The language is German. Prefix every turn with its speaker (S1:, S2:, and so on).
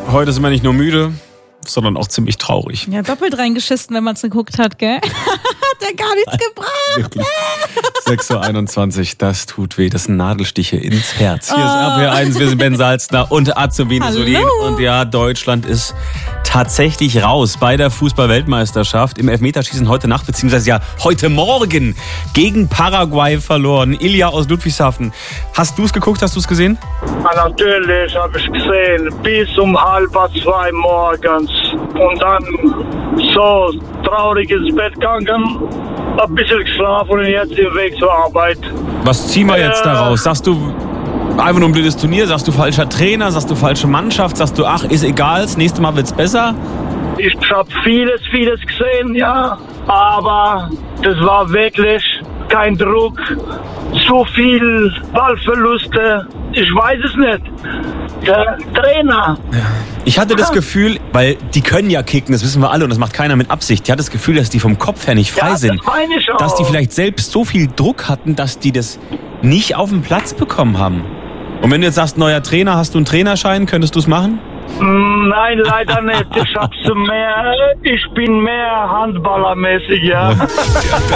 S1: Heute sind wir nicht nur müde, sondern auch ziemlich traurig.
S2: Ja, doppelt reingeschissen, wenn man es geguckt hat, gell? Hat ja gar nichts gebracht.
S1: Wirklich. 6.21 Uhr, das tut weh. Das sind Nadelstiche ins Herz. Hier ist RPR1, wir sind Ben Salzner und Azubine Solin. Und ja, Deutschland ist tatsächlich raus bei der Fußball-Weltmeisterschaft im Elfmeterschießen heute Nacht, beziehungsweise ja heute Morgen gegen Paraguay verloren. Ilja aus Ludwigshafen. Hast du es geguckt? Hast du es gesehen?
S3: Ja, natürlich habe ich gesehen. Bis um 1:30 morgens. Und dann so traurig ins Bett gegangen. Ein bisschen geschlafen und jetzt im Weg zur Arbeit.
S1: Was ziehen wir jetzt daraus? Sagst du einfach nur ein blödes Turnier? Sagst du falscher Trainer? Sagst du falsche Mannschaft? Sagst du, ach, ist egal, das nächste Mal wird's besser?
S3: Ich habe vieles gesehen, ja. Aber das war wirklich kein Druck. So viel Ballverluste. Ich weiß es nicht. Der Trainer.
S1: Ich hatte das Gefühl, weil die können ja kicken, das wissen wir alle und das macht keiner mit Absicht. Ich hatte das Gefühl, dass die vom Kopf her nicht frei sind.
S3: Das meine ich auch.
S1: Dass die vielleicht selbst so viel Druck hatten, dass die das nicht auf den Platz bekommen haben. Und wenn du jetzt sagst, neuer Trainer, hast du einen Trainerschein, könntest du es machen?
S3: Nein, leider nicht. Ich bin mehr handballermäßig, ja.